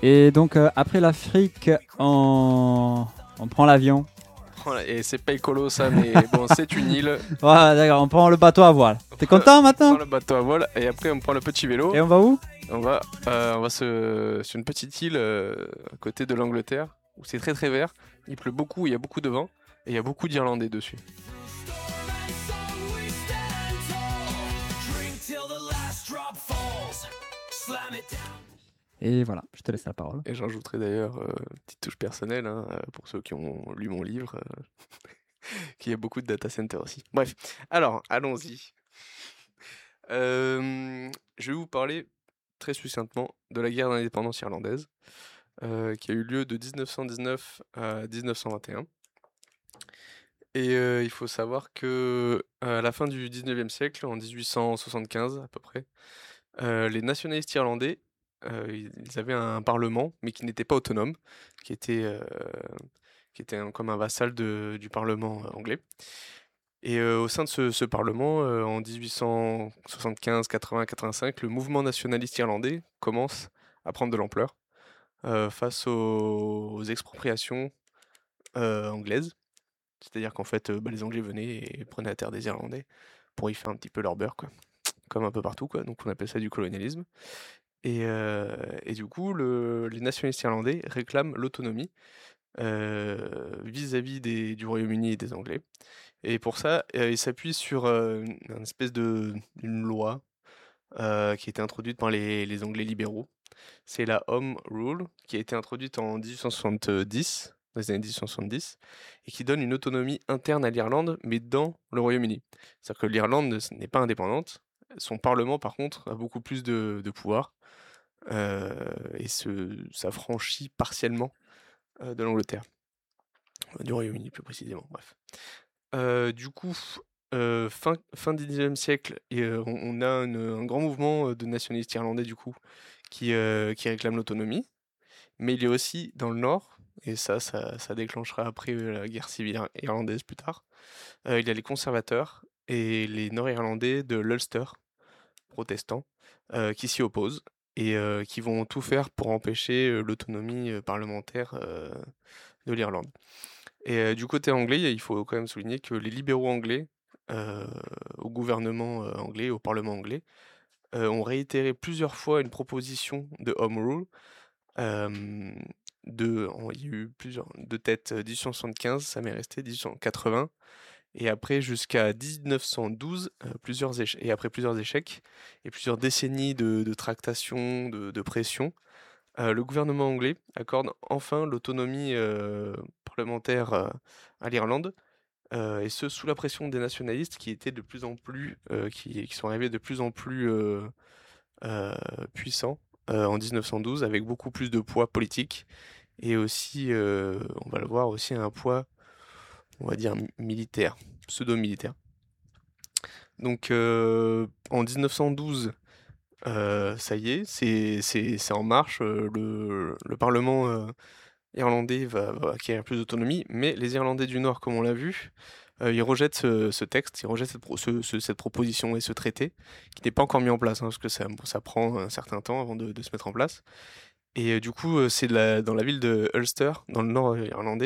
Et donc, après l'Afrique, on prend l'avion. Voilà, et c'est pas écolo ça, mais bon, c'est une île. Voilà, d'accord, on prend le bateau à voile. T'es content On maintenant? prend le bateau à voile et après on prend le petit vélo. Et on va où? On va sur une petite île à côté de l'Angleterre où c'est très très vert. Il pleut beaucoup, il y a beaucoup de vent et il y a beaucoup d'Irlandais dessus. Et voilà, je te laisse la parole. Et j'en rajouterai d'ailleurs une petite touche personnelle hein, pour ceux qui ont lu mon livre, qu'il y a beaucoup de data centers aussi. Bref, alors allons-y. Je vais vous parler très succinctement de la guerre d'indépendance irlandaise qui a eu lieu de 1919 à 1921. Et il faut savoir que à la fin du 19e siècle, en 1875 à peu près, les nationalistes irlandais, ils avaient un parlement, mais qui n'était pas autonome, qui était, heu, comme un vassal du parlement anglais. Et au sein de ce parlement, en 1875, 80, 85, le mouvement nationaliste irlandais commence à prendre de l'ampleur face aux expropriations anglaises. C'est-à-dire qu'en fait, les Anglais venaient et prenaient la terre des Irlandais pour y faire un petit peu leur beurre, quoi. Comme un peu partout, quoi. Donc on appelle ça du colonialisme. Et du coup, les nationalistes irlandais réclament l'autonomie vis-à-vis du Royaume-Uni et des Anglais. Et pour ça, ils s'appuient sur une espèce d'une loi qui a été introduite par les Anglais libéraux. C'est la Home Rule, qui a été introduite en 1870, dans les années 1870, et qui donne une autonomie interne à l'Irlande, mais dans le Royaume-Uni. C'est-à-dire que l'Irlande n'est pas indépendante. Son parlement, par contre, a beaucoup plus de pouvoir et s'affranchit partiellement de l'Angleterre, du Royaume-Uni plus précisément. Bref. Du coup, fin du 19e siècle, et on a un grand mouvement de nationalistes irlandais du coup qui réclament l'autonomie. Mais il y a aussi dans le nord, et ça déclenchera après la guerre civile irlandaise plus tard, il y a les conservateurs et les nord-irlandais de l'Ulster, protestants, qui s'y opposent et qui vont tout faire pour empêcher l'autonomie parlementaire de l'Irlande. Et du côté anglais, il faut quand même souligner que les libéraux anglais, euh, au gouvernement anglais, au parlement anglais, ont réitéré plusieurs fois une proposition de Home Rule. euh, il y a eu plusieurs de tête 1875, ça m'est resté 1880, et après jusqu'à 1912, et après plusieurs échecs et plusieurs décennies de tractations, de pression, le gouvernement anglais accorde enfin l'autonomie parlementaire à l'Irlande, et ce sous la pression des nationalistes qui étaient de plus en plus, qui sont arrivés de plus en plus euh, puissants en 1912, avec beaucoup plus de poids politique et aussi, on va le voir aussi un poids, on va dire militaire, pseudo-militaire. Donc en 1912, ça y est, c'est en marche. Le Parlement irlandais va acquérir plus d'autonomie, mais les Irlandais du Nord, comme on l'a vu, ils rejettent ce texte, ils rejettent cette proposition et ce traité, qui n'est pas encore mis en place, hein, parce que ça prend un certain temps avant de se mettre en place. Et du coup, c'est dans la ville de Ulster, dans le nord irlandais,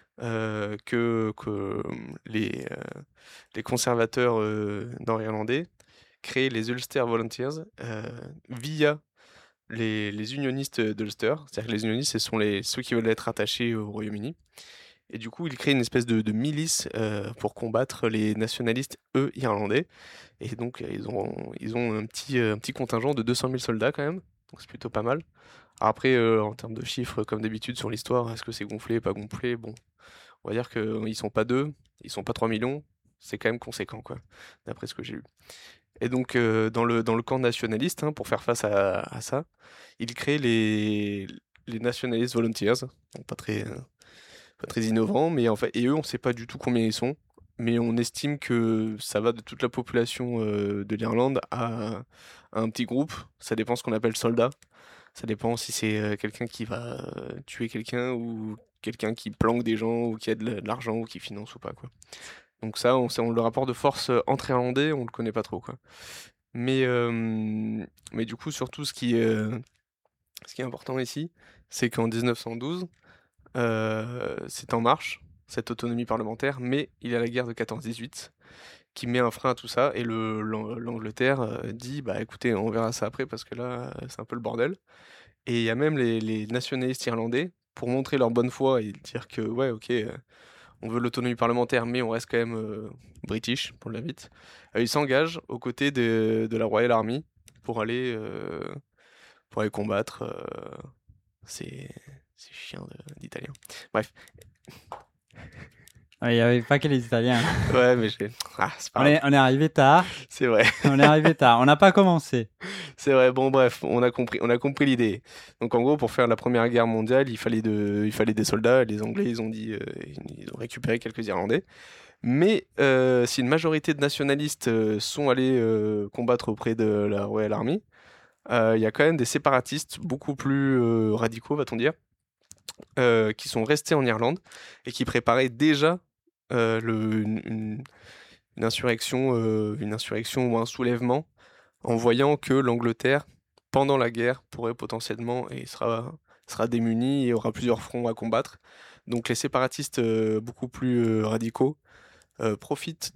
que les conservateurs nord-irlandais créent les Ulster Volunteers via les unionistes d'Ulster. C'est-à-dire que les unionistes, ce sont ceux qui veulent être attachés au Royaume-Uni. Et du coup, ils créent une espèce de milice pour combattre les nationalistes, eux, irlandais. Et donc, ils ont un petit contingent de 200 000 soldats quand même. Donc, c'est plutôt pas mal. Alors après, en termes de chiffres, comme d'habitude sur l'histoire, est-ce que c'est gonflé, pas gonflé? Bon, on va dire qu'ils sont pas 2, ils sont pas 3 millions. C'est quand même conséquent, quoi, d'après ce que j'ai lu. Et donc, dans le camp nationaliste, hein, pour faire face à ça, ils créent les Nationalist Volunteers. Donc, pas très innovant, mais en fait, et eux, on sait pas du tout combien ils sont, mais on estime que ça va de toute la population de l'Irlande à un petit groupe. Ça dépend ce qu'on appelle soldat. Ça dépend si c'est quelqu'un qui va tuer quelqu'un ou quelqu'un qui planque des gens ou qui a de l'argent ou qui finance ou pas, quoi. Donc ça, le rapport de force entre Irlandais, on le connaît pas trop, quoi. Mais du coup, surtout Ce qui est important ici, c'est qu'en 1912, c'est en marche, cette autonomie parlementaire, mais il y a la guerre de 14-18 qui met un frein à tout ça et l'Angleterre dit bah écoutez, on verra ça après parce que là, c'est un peu le bordel. Et il y a même les nationalistes irlandais, pour montrer leur bonne foi et dire que ouais, ok, on veut l'autonomie parlementaire, mais on reste quand même British, pour le dire vite. Ils s'engagent aux côtés de la Royal Army pour aller, euh, pour aller combattre ces, ces chiens d'Italiens. Bref, Il n'y avait pas que les Italiens. ouais, mais c'est pas grave, On est arrivé tard. c'est vrai. On est arrivé tard. On n'a pas commencé. C'est vrai, bon bref, on a compris l'idée. Donc en gros, pour faire la Première Guerre mondiale, il fallait des soldats. Les Anglais, ils ont dit, ils ont récupéré quelques Irlandais. Mais si une majorité de nationalistes sont allés combattre auprès de la Royal Army, il y a quand même des séparatistes beaucoup plus radicaux, va-t-on dire, qui sont restés en Irlande et qui préparaient déjà une insurrection ou un soulèvement en voyant que l'Angleterre, pendant la guerre, pourrait potentiellement et sera démunie et aura plusieurs fronts à combattre. Donc les séparatistes beaucoup plus radicaux profitent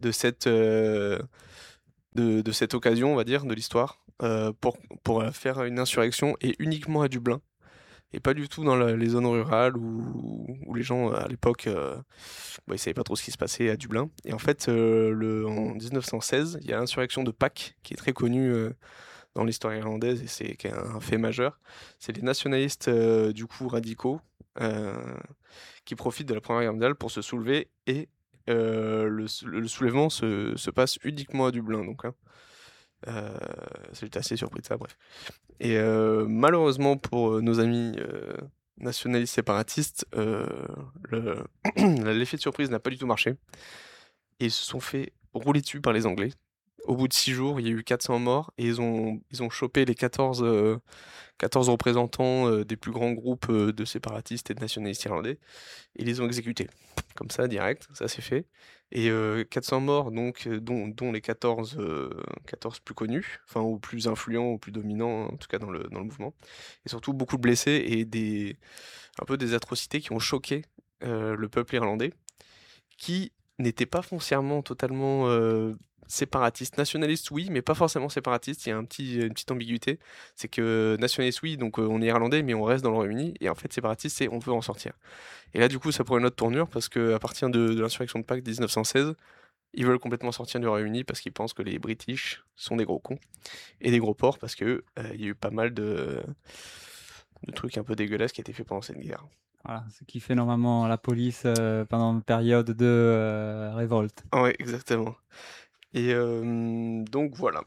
de cette occasion, on va dire, de l'histoire, pour faire une insurrection et uniquement à Dublin. Et pas du tout dans les zones rurales où les gens à l'époque ils savaient pas trop ce qui se passait à Dublin. Et en fait, en 1916, il y a l'insurrection de Pâques qui est très connue dans l'histoire irlandaise et c'est qui est un fait majeur. C'est les nationalistes du coup radicaux euh, qui profitent de la Première Guerre mondiale pour se soulever et le soulèvement se passe uniquement à Dublin. Donc, hein. Euh, J'étais assez surpris de ça, bref. Et malheureusement pour nos amis nationalistes séparatistes, le- l'effet de surprise n'a pas du tout marché. Et ils se sont fait rouler dessus par les Anglais. Au bout de 6 jours, il y a eu 400 morts et ils ont chopé les 14 représentants des plus grands groupes de séparatistes et de nationalistes irlandais et ils les ont exécutés. Comme ça, direct, ça s'est fait. Et 400 morts, donc, dont les 14 plus connus, enfin, ou plus influents, ou plus dominants, en tout cas dans le mouvement. Et surtout beaucoup de blessés et un peu des atrocités qui ont choqué le peuple irlandais, qui n'était pas foncièrement totalement séparatiste. Nationaliste, oui, mais pas forcément séparatiste. Il y a une petite ambiguïté. C'est que nationaliste, oui, donc on est irlandais, mais on reste dans le Royaume-Uni. Et en fait, séparatiste, c'est on veut en sortir. Et là, du coup, ça prend une autre tournure parce qu'à partir de l'insurrection de Pâques 1916, ils veulent complètement sortir du Royaume-Uni parce qu'ils pensent que les British sont des gros cons et des gros porcs parce que il y a eu pas mal de trucs un peu dégueulasses qui étaient faits pendant cette guerre. Voilà, ce qui fait normalement la police pendant une période de révolte. Ouais, exactement. Et donc voilà.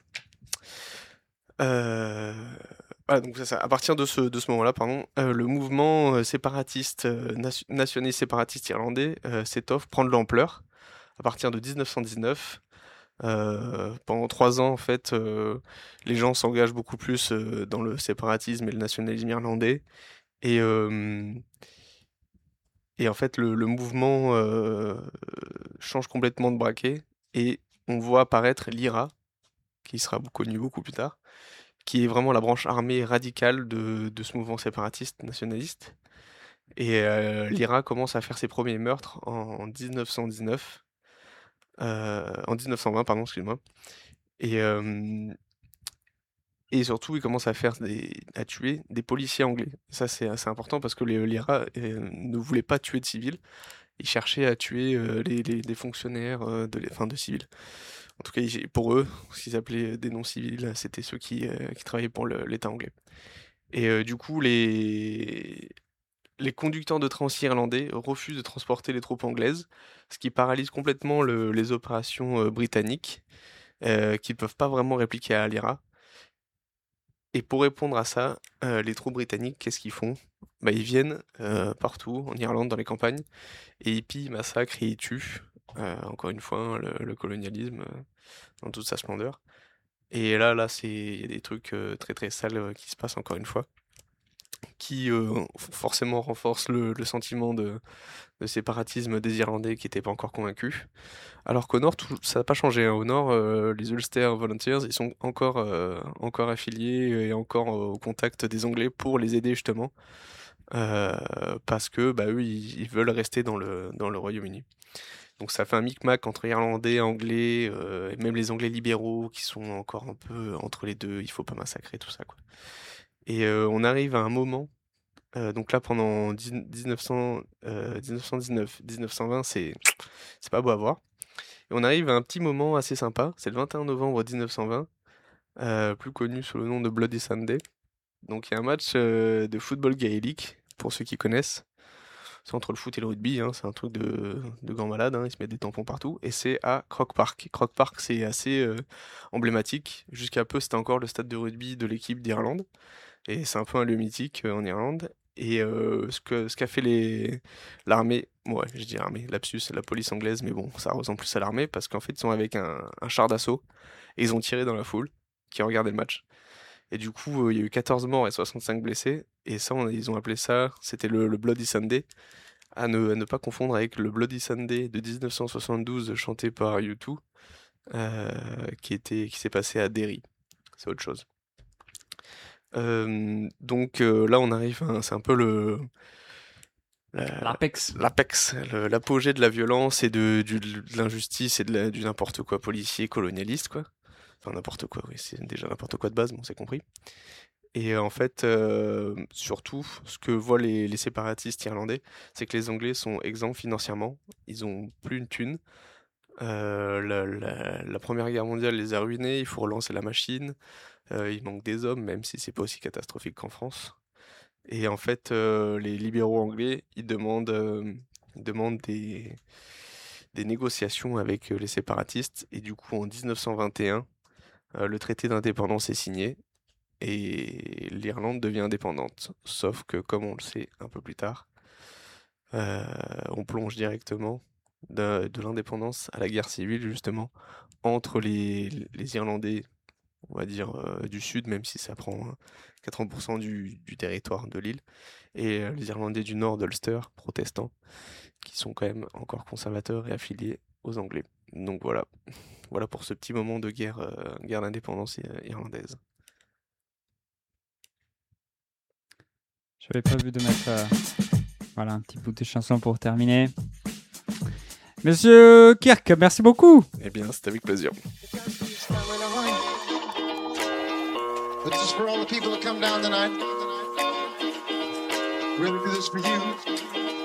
Euh, Voilà, donc c'est ça. À partir de ce moment-là, pardon, le mouvement séparatiste, nationaliste séparatiste irlandais s'étoffe, prend de l'ampleur à partir de 1919. Pendant 3 ans, en fait, les gens s'engagent beaucoup plus dans le séparatisme et le nationalisme irlandais. Et, euh, et en fait, le mouvement change complètement de braquet. Et on voit apparaître l'IRA, qui sera connu beaucoup plus tard, qui est vraiment la branche armée radicale de ce mouvement séparatiste nationaliste. Et l'IRA commence à faire ses premiers meurtres en 1919, en 1920, pardon, excuse-moi. Et, et surtout, il commence à tuer des policiers anglais. Ça, c'est assez important parce que l'IRA ne voulait pas tuer de civils. Ils cherchaient à tuer les fonctionnaires enfin, de civils. En tout cas, pour eux, ce qu'ils appelaient des non-civils, c'était ceux qui travaillaient pour l'État anglais. Et du coup, les conducteurs de train aussi irlandais refusent de transporter les troupes anglaises, ce qui paralyse complètement les opérations britanniques, qui ne peuvent pas vraiment répliquer à l'IRA. Et pour répondre à ça, les troupes britanniques, qu'est-ce qu'ils font? Bah, ils viennent partout, en Irlande, dans les campagnes, et ils pillent, massacrent et ils tuent. Encore une fois, hein, le colonialisme dans toute sa splendeur. Et là, il y a des trucs très très sales qui se passent encore une fois. qui forcément renforce le sentiment de séparatisme des Irlandais qui n'étaient pas encore convaincus. Alors qu'au Nord, ça n'a pas changé, hein. Au Nord, les Ulster Volunteers, ils sont encore affiliés et encore au contact des Anglais pour les aider justement, parce que bah, eux, ils veulent rester dans le Royaume-Uni. Donc ça fait un micmac entre Irlandais, Anglais, et même les Anglais libéraux qui sont encore un peu entre les deux, il faut pas massacrer, tout ça, quoi. Et on arrive à un moment, donc là pendant 1919-1920, c'est pas beau à voir. Et on arrive à un petit moment assez sympa, c'est le 21 novembre 1920, plus connu sous le nom de Bloody Sunday. Donc il y a un match de football gaélique, pour ceux qui connaissent. C'est entre le foot et le rugby, hein, c'est un truc de grand malade, hein, ils se mettent des tampons partout. Et c'est à Croke Park. Croke Park, c'est assez emblématique. Jusqu'à peu, c'était encore le stade de rugby de l'équipe d'Irlande. Et c'est un peu un lieu mythique en Irlande. Et ce qu'a fait l'armée, ouais, je dis armée, lapsus, c'est la police anglaise, mais bon, ça ressemble plus à l'armée, parce qu'en fait, ils sont avec un char d'assaut, et ils ont tiré dans la foule qui regardait le match. Et du coup, il y a eu 14 morts et 65 blessés, et ça, ils ont appelé ça, c'était le Bloody Sunday, à ne pas confondre avec le Bloody Sunday de 1972 chanté par U2, qui s'est passé à Derry. C'est autre chose. Donc là, on arrive, c'est un peu L'Apex. l'apogée de la violence et de l'injustice et du n'importe quoi policier colonialiste, quoi. Enfin, n'importe quoi, oui, c'est déjà n'importe quoi de base, bon, c'est compris. Et en fait, surtout, ce que voient les séparatistes irlandais, c'est que les Anglais sont exempts financièrement, ils ont plus une thune. La Première Guerre mondiale les a ruinés, il faut relancer la machine. Il manque des hommes, même si c'est pas aussi catastrophique qu'en France. Et en fait, les libéraux anglais, ils demandent des négociations avec les séparatistes. Et du coup, en 1921, le traité d'indépendance est signé et l'Irlande devient indépendante. Sauf que, comme on le sait un peu plus tard, on plonge directement de l'indépendance à la guerre civile, justement, entre les Irlandais, on va dire, du sud, même si ça prend 80% du territoire de l'île, et les Irlandais du nord d'Ulster, protestants, qui sont quand même encore conservateurs et affiliés aux Anglais. Donc voilà pour ce petit moment de guerre d'indépendance irlandaise. J'avais prévu de mettre voilà, un petit bout de chanson pour terminer. Monsieur Kirk, merci beaucoup. Eh bien, c'est avec plaisir. This is for all the people that come down tonight. We're gonna do this for you.